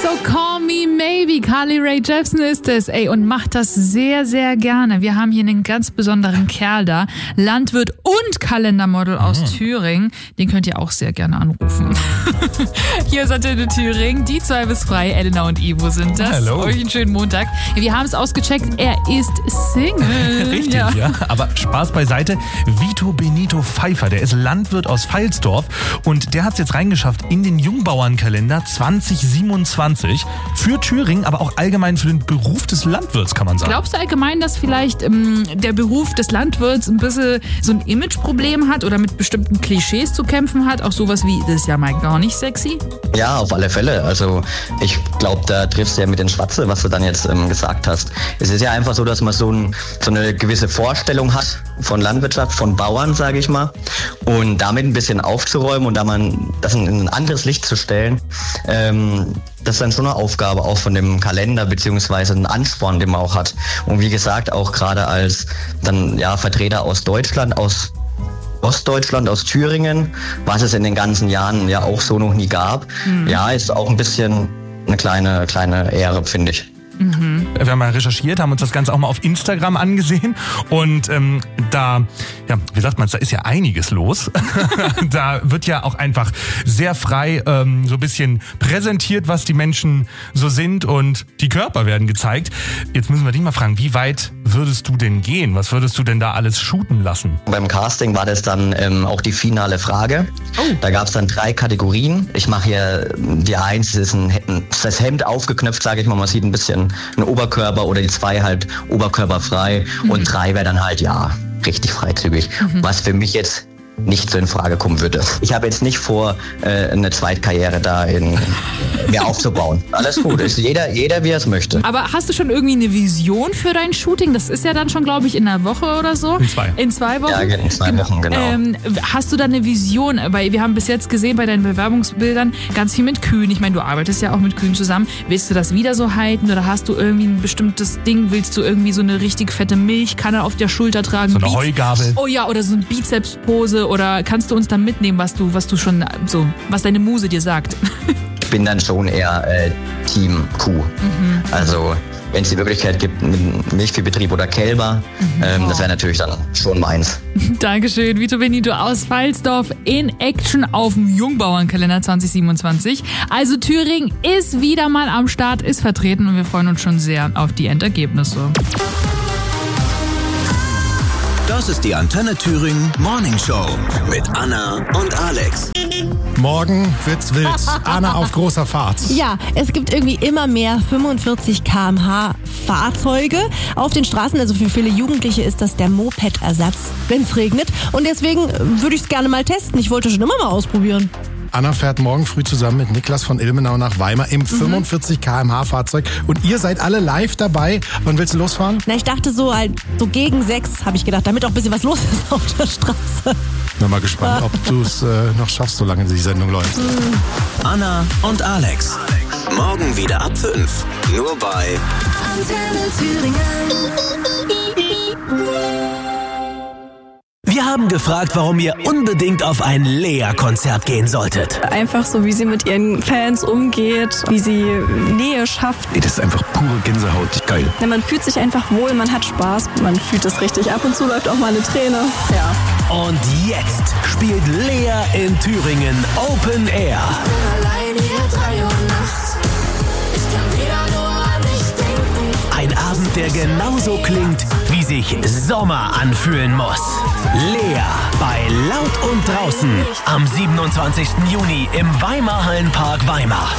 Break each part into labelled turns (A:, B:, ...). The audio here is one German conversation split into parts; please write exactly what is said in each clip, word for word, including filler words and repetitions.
A: So Call Me Maybe, Carly Rae Jepsen ist es, ey, und macht das sehr, sehr gerne. Wir haben hier einen ganz besonderen Kerl da, Landwirt und Kalendermodel aus mhm. Thüringen. Den könnt ihr auch sehr gerne anrufen. Hier ist Antenne Thüringen, die zwei bis frei, Elena und Ivo sind das.
B: Hallo.
A: Euch einen schönen Montag. Wir haben es ausgecheckt, er ist Single.
B: Richtig, ja. ja. Aber Spaß beiseite. Vito Benito Pfeiffer, der ist Landwirt aus Pfalzdorf und der hat es jetzt reingeschafft in den Jungbauernkalender zwanzig siebenundzwanzig für Thüringen, aber auch allgemein für den Beruf des Landwirts, kann man sagen.
A: Glaubst du allgemein, dass vielleicht ähm, der Beruf des Landwirts ein bisschen so ein Imageproblem hat oder mit bestimmten Klischees zu kämpfen hat? Auch sowas wie, das ist ja mal gar nicht sexy?
C: Ja, auf alle Fälle. Also ich glaube, da triffst du ja mit den Schwarze, was du dann jetzt ähm, gesagt hast. Es ist ja einfach so, dass man so, ein, so eine gewisse Vorstellung hat von Landwirtschaft, von Bauern, sage ich mal. Und damit ein bisschen aufzuräumen und da man das in ein anderes Licht zu stellen, ähm, das ist dann schon eine Aufgabe auch von dem Kalender beziehungsweise ein Ansporn, den man auch hat. Und wie gesagt, auch gerade als dann ja Vertreter aus Deutschland, aus Ostdeutschland, aus Thüringen, was es in den ganzen Jahren ja auch so noch nie gab. Mhm. Ja, ist auch ein bisschen eine kleine, kleine Ehre, finde ich.
B: Mhm. Wir haben mal recherchiert, haben uns das Ganze auch mal auf Instagram angesehen und ähm, da, ja, wie sagt man, da ist ja einiges los. Da wird ja auch einfach sehr frei ähm, so ein bisschen präsentiert, was die Menschen so sind und die Körper werden gezeigt. Jetzt müssen wir dich mal fragen, wie weit würdest du denn gehen? Was würdest du denn da alles shooten lassen?
C: Beim Casting war das dann ähm, auch die finale Frage. Oh. Da gab es dann drei Kategorien. Ich mache hier die eins, ist ein, das Hemd aufgeknöpft, sage ich mal, man sieht ein bisschen ein Oberkörper oder die zwei halt oberkörperfrei mhm. und drei wäre dann halt, ja, richtig freizügig. Mhm. Was für mich jetzt nicht so in Frage kommen würde. Ich habe jetzt nicht vor, äh, eine Zweitkarriere da in mir aufzubauen. Alles gut, ist jeder, jeder wie er es möchte.
A: Aber hast du schon irgendwie eine Vision für dein Shooting? Das ist ja dann schon, glaube ich, in einer Woche oder so.
B: In zwei.
A: In zwei Wochen?
C: Ja, in zwei Wochen, genau.
A: Ähm, hast du da eine Vision? Weil wir haben bis jetzt gesehen bei deinen Bewerbungsbildern ganz viel mit Kühen. Ich meine, du arbeitest ja auch mit Kühen zusammen. Willst du das wieder so halten oder hast du irgendwie ein bestimmtes Ding? Willst du irgendwie so eine richtig fette Milchkanne auf der Schulter tragen?
B: So eine
A: Bize-
B: Heugabel.
A: Oh ja, oder so eine Bizepspose. Oder kannst du uns dann mitnehmen, was du, was du schon so, was deine Muse dir sagt?
C: Ich bin dann schon eher äh, Team Kuh. Mhm. Also wenn es die Möglichkeit gibt, mit Milchviehbetrieb oder Kälber, mhm. ähm, das wäre natürlich dann schon meins.
A: Dankeschön, Vito Benito aus Pfalzdorf in Action auf dem Jungbauernkalender zwanzig siebenundzwanzig. Also Thüringen ist wieder mal am Start, ist vertreten und wir freuen uns schon sehr auf die Endergebnisse.
D: Das ist die Antenne Thüringen Morning Show mit Anna und Alex.
E: Morgen wird's wild. Anna auf großer Fahrt.
F: Ja, es gibt irgendwie immer mehr fünfundvierzig Kilometer pro Stunde Fahrzeuge auf den Straßen. Also für viele Jugendliche ist das der Moped-Ersatz, wenn es regnet. Und deswegen würde ich es gerne mal testen. Ich wollte schon immer mal ausprobieren.
E: Anna fährt morgen früh zusammen mit Niklas von Ilmenau nach Weimar im mhm. fünfundvierzig Kilometer pro Stunde Fahrzeug. Und ihr seid alle live dabei. Wann willst du losfahren?
F: Na, ich dachte so, halt, so gegen sechs, habe ich gedacht, damit auch ein bisschen was los ist auf der Straße.
E: Bin mal gespannt, ob du es äh, noch schaffst, solange die Sendung läuft.
F: Mhm.
D: Anna und Alex. Morgen wieder ab fünf. Nur bei
G: Antenne Thüringen.
D: Wir haben gefragt, warum ihr unbedingt auf ein Lea-Konzert gehen solltet.
H: Einfach so, wie sie mit ihren Fans umgeht, wie sie Nähe schafft.
I: Ey, das ist einfach pure Gänsehaut. Geil.
H: Ja, man fühlt sich einfach wohl, man hat Spaß, man fühlt es richtig. Ab und zu läuft auch mal eine Träne. Ja.
D: Und jetzt spielt Lea in Thüringen Open Air.
G: Ich bin allein hier drei Uhr nachts. Ich kann wieder nur an dich denken.
D: Ein Abend, der genauso klingt, wie sich Sommer anfühlen muss. Lea bei Laut und Draußen am siebenundzwanzigsten Juni im Weimar Hallenpark Weimar.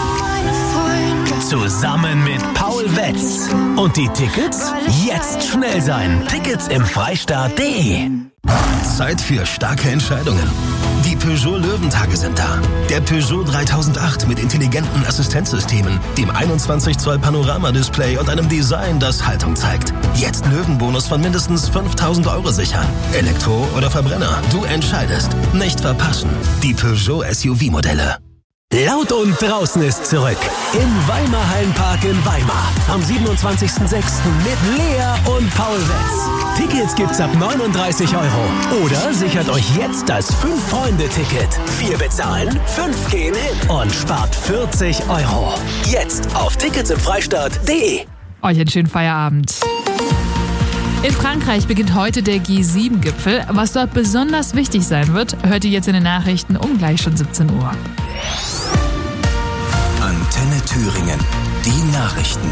D: Zusammen mit Paul Wetz. Und die Tickets? Jetzt schnell sein. Tickets im Freistaat punkt de.
J: Zeit für starke Entscheidungen. Die Peugeot Löwentage sind da. Der Peugeot dreitausendacht mit intelligenten Assistenzsystemen, dem einundzwanzig Zoll Panoramadisplay und einem Design, das Haltung zeigt. Jetzt Löwenbonus von mindestens fünftausend Euro sichern. Elektro oder Verbrenner, du entscheidest. Nicht verpassen. Die Peugeot S U V-Modelle.
D: Laut und draußen ist zurück im Weimar Hallenpark in Weimar. Am siebenundzwanzigsten sechsten mit Lea und Paul Wetz. Tickets gibt's ab neununddreißig Euro. Oder sichert euch jetzt das fünf-Freunde-Ticket. Vier bezahlen, fünf gehen hin und spart vierzig Euro. Jetzt auf tickets im freistaat punkt de.
A: Euch einen schönen Feierabend. In Frankreich beginnt heute der G sieben Gipfel. Was dort besonders wichtig sein wird, hört ihr jetzt in den Nachrichten um gleich schon siebzehn Uhr.
J: Antenne Thüringen. Die Nachrichten.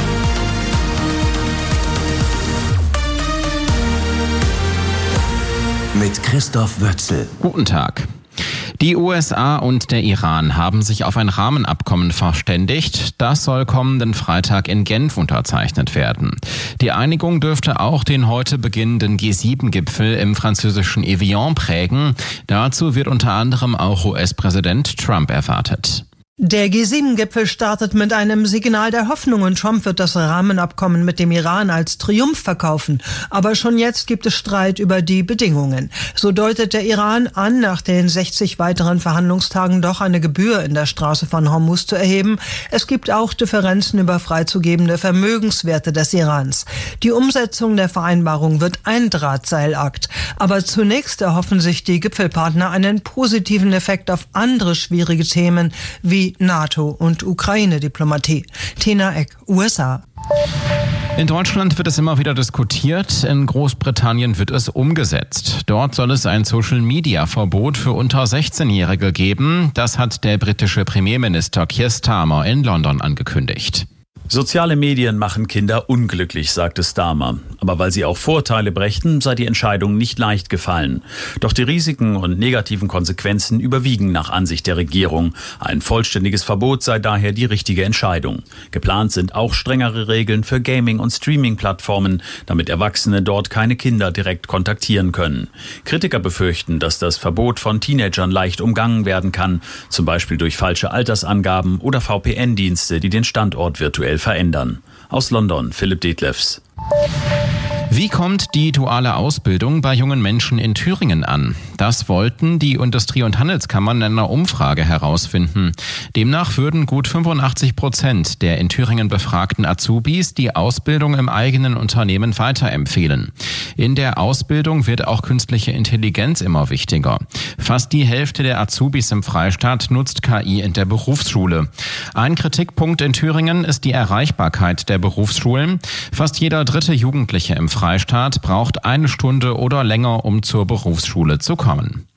J: Mit Christoph Wötzel.
K: Guten Tag. Die U S A und der Iran haben sich auf ein Rahmenabkommen verständigt. Das soll kommenden Freitag in Genf unterzeichnet werden. Die Einigung dürfte auch den heute beginnenden G sieben Gipfel im französischen Evian prägen. Dazu wird unter anderem auch U S-Präsident Trump erwartet.
L: Der G sieben Gipfel startet mit einem Signal der Hoffnung und Trump wird das Rahmenabkommen mit dem Iran als Triumph verkaufen. Aber schon jetzt gibt es Streit über die Bedingungen. So deutet der Iran an, nach den sechzig weiteren Verhandlungstagen doch eine Gebühr in der Straße von Hormuz zu erheben. Es gibt auch Differenzen über freizugebende Vermögenswerte des Irans. Die Umsetzung der Vereinbarung wird ein Drahtseilakt. Aber zunächst erhoffen sich die Gipfelpartner einen positiven Effekt auf andere schwierige Themen wie NATO und Ukraine-Diplomatie. Tina Eck, U S A.
K: In Deutschland wird es immer wieder diskutiert, in Großbritannien wird es umgesetzt. Dort soll es ein Social-Media-Verbot für unter sechzehnjährige geben. Das hat der britische Premierminister Keir Starmer in London angekündigt.
M: Soziale Medien machen Kinder unglücklich, sagte Starmer. Aber weil sie auch Vorteile brächten, sei die Entscheidung nicht leicht gefallen. Doch die Risiken und negativen Konsequenzen überwiegen nach Ansicht der Regierung. Ein vollständiges Verbot sei daher die richtige Entscheidung. Geplant sind auch strengere Regeln für Gaming- und Streaming-Plattformen, damit Erwachsene dort keine Kinder direkt kontaktieren können. Kritiker befürchten, dass das Verbot von Teenagern leicht umgangen werden kann, zum Beispiel durch falsche Altersangaben oder V P N-Dienste, die den Standort virtuell verändern. Aus London, Philipp Detlefs.
K: Wie kommt die duale Ausbildung bei jungen Menschen in Thüringen an? Das wollten die Industrie- und Handelskammern in einer Umfrage herausfinden. Demnach würden gut fünfundachtzig Prozent der in Thüringen befragten Azubis die Ausbildung im eigenen Unternehmen weiterempfehlen. In der Ausbildung wird auch künstliche Intelligenz immer wichtiger. Fast die Hälfte der Azubis im Freistaat nutzt K I in der Berufsschule. Ein Kritikpunkt in Thüringen ist die Erreichbarkeit der Berufsschulen. Fast jeder dritte Jugendliche im Freistaat braucht eine Stunde oder länger, um zur Berufsschule zu kommen.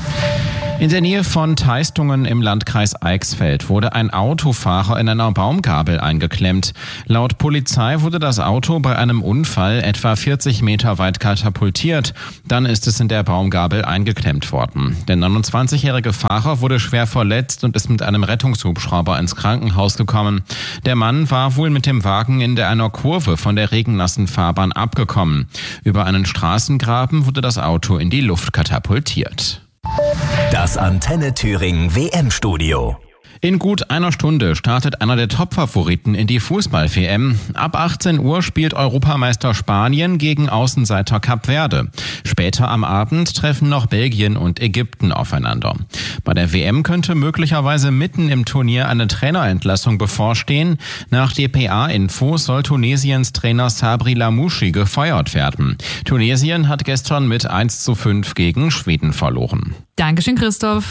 K: In der Nähe von Teistungen im Landkreis Eichsfeld wurde ein Autofahrer in einer Baumgabel eingeklemmt. Laut Polizei wurde das Auto bei einem Unfall etwa vierzig Meter weit katapultiert. Dann ist es in der Baumgabel eingeklemmt worden. Der neunundzwanzigjährige Fahrer wurde schwer verletzt und ist mit einem Rettungshubschrauber ins Krankenhaus gekommen. Der Mann war wohl mit dem Wagen in der einer Kurve von der regennassen Fahrbahn abgekommen. Über einen Straßengraben wurde das Auto in die Luft katapultiert.
D: Das Antenne Thüringen W M-Studio.
K: In gut einer Stunde startet einer der Top-Favoriten in die Fußball-W M. Ab achtzehn Uhr spielt Europameister Spanien gegen Außenseiter Kap Verde. Später am Abend treffen noch Belgien und Ägypten aufeinander. Bei der W M könnte möglicherweise mitten im Turnier eine Trainerentlassung bevorstehen. Nach D P A-Infos soll Tunesiens Trainer Sabri Lamouchi gefeuert werden. Tunesien hat gestern mit eins zu fünf gegen Schweden verloren.
A: Dankeschön, Christoph.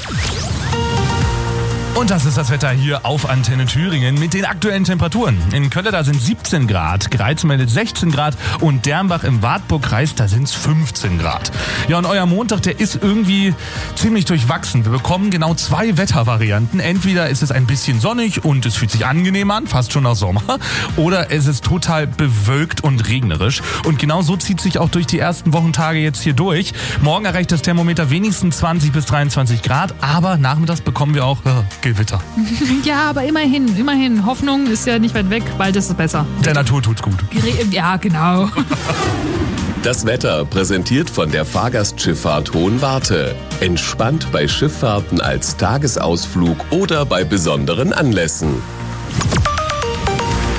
B: Und das ist das Wetter hier auf Antenne Thüringen mit den aktuellen Temperaturen. In Kölle, da sind siebzehn Grad, Greiz meldet sechzehn Grad und Dernbach im Wartburgkreis, da sind es fünfzehn Grad. Ja, und euer Montag, der ist irgendwie ziemlich durchwachsen. Wir bekommen genau zwei Wettervarianten. Entweder ist es ein bisschen sonnig und es fühlt sich angenehm an, fast schon nach Sommer, oder es ist total bewölkt und regnerisch. Und genau so zieht sich auch durch die ersten Wochentage jetzt hier durch. Morgen erreicht das Thermometer wenigstens zwanzig bis dreiundzwanzig Grad, aber nachmittags bekommen wir auch äh, Gewitter.
A: Ja, aber immerhin, immerhin. Hoffnung ist ja nicht weit weg, bald ist es besser.
B: Der Natur tut's gut.
A: Ja, genau.
N: Das Wetter präsentiert von der Fahrgastschifffahrt Hohenwarte. Entspannt bei Schifffahrten als Tagesausflug oder bei besonderen Anlässen.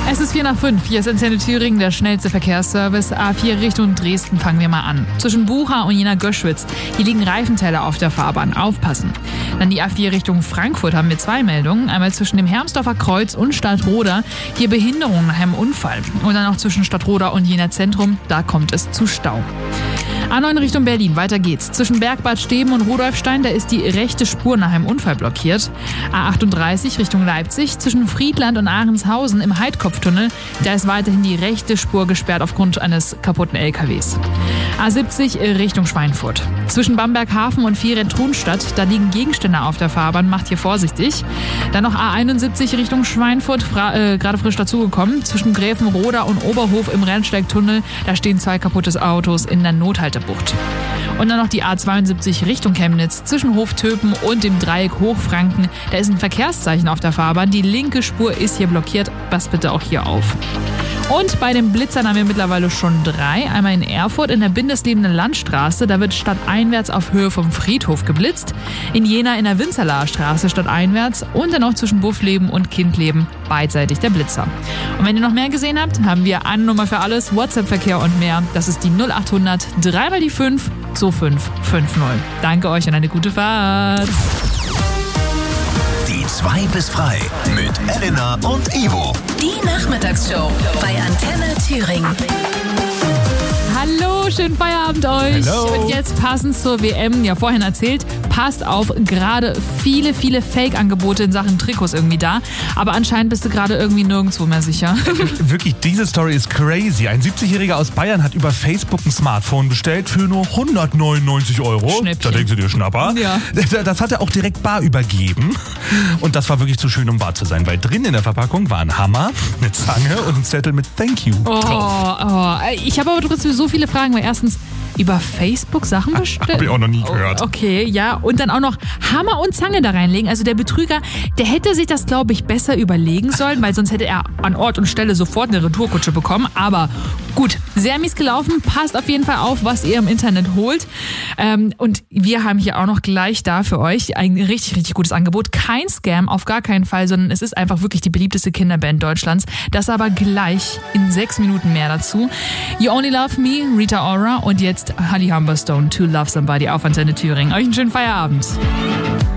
A: Es ist vier nach fünf. Hier ist Antenne Thüringen, der schnellste Verkehrsservice. A vier Richtung Dresden fangen wir mal an. Zwischen Bucha und Jena Göschwitz. Hier liegen Reifenteile auf der Fahrbahn. Aufpassen. Dann die A vier Richtung Frankfurt haben wir zwei Meldungen. Einmal zwischen dem Hermsdorfer Kreuz und Stadtroda. Hier Behinderung nach einem Unfall. Und dann auch zwischen Stadtroda und Jena Zentrum. Da kommt es zu Stau. A neun Richtung Berlin, weiter geht's. Zwischen Bergbad Steben und Rudolfstein, da ist die rechte Spur nach einem Unfall blockiert. A achtunddreißig Richtung Leipzig, zwischen Friedland und Ahrenshausen im Heidkopftunnel, da ist weiterhin die rechte Spur gesperrt aufgrund eines kaputten L K Ws. A siebzig Richtung Schweinfurt. Zwischen Bamberghafen und Vieren-Trunstadt, da liegen Gegenstände auf der Fahrbahn, macht hier vorsichtig. Dann noch A einundsiebzig Richtung Schweinfurt, fra- äh, gerade frisch dazugekommen. Zwischen Gräfenroda und Oberhof im Rennsteigtunnel, da stehen zwei kaputte Autos in der Nothaltebucht. Und dann noch die A zweiundsiebzig Richtung Chemnitz, zwischen Hoftöpen und dem Dreieck Hochfranken. Da ist ein Verkehrszeichen auf der Fahrbahn. Die linke Spur ist hier blockiert. Passt bitte auch hier auf. Und bei den Blitzern haben wir mittlerweile schon drei. Einmal in Erfurt in der Bindeslebenden Landstraße. Da wird stadteinwärts auf Höhe vom Friedhof geblitzt. In Jena in der Winzerlaer Straße stadteinwärts. Und dann auch zwischen Buffleben und Kindleben beidseitig der Blitzer. Und wenn ihr noch mehr gesehen habt, haben wir eine Nummer für alles, WhatsApp-Verkehr und mehr. Das ist die null achthundert drei mal die fünf zwei fünf fünf null. Danke euch und eine gute Fahrt.
D: Die zwei bis frei mit Elena und Ivo.
O: Die Nachmittagsshow bei Antenne Thüringen.
A: Hallo, schönen Feierabend euch.
B: Hello.
A: Und jetzt passend zur W M, ja vorhin erzählt, passt auf, gerade viele, viele Fake-Angebote in Sachen Trikots irgendwie da. Aber anscheinend bist du gerade irgendwie nirgendwo mehr sicher.
B: Wirklich, diese Story ist crazy. Ein siebzigjähriger aus Bayern hat über Facebook ein Smartphone bestellt für nur hundertneunundneunzig Euro.
A: Schnäppchen.
B: Da denkst du dir, Schnapper.
A: Ja.
B: Das hat er auch direkt bar übergeben. Und das war wirklich zu schön, um wahr zu sein, weil drin in der Verpackung war ein Hammer, eine Zange und ein Zettel mit Thank you
A: Oh,
B: drauf.
A: oh. Ich habe aber trotzdem so viele Fragen, weil erstens über Facebook Sachen bestellen.
B: Hab ich auch noch nie gehört.
A: Oh, okay, ja. Und dann auch noch Hammer und Zange da reinlegen. Also der Betrüger, der hätte sich das, glaube ich, besser überlegen sollen, weil sonst hätte er an Ort und Stelle sofort eine Retourkutsche bekommen. Aber gut, sehr mies gelaufen. Passt auf jeden Fall auf, was ihr im Internet holt. Ähm, und wir haben hier auch noch gleich da für euch ein richtig, richtig gutes Angebot. Kein Scam, auf gar keinen Fall, sondern es ist einfach wirklich die beliebteste Kinderband Deutschlands. Das aber gleich in sechs Minuten mehr dazu. You Only Love Me, Rita Ora und jetzt Holly Humberstone, To Love Somebody auf Antenne Thüringen. Euch einen schönen Feierabend.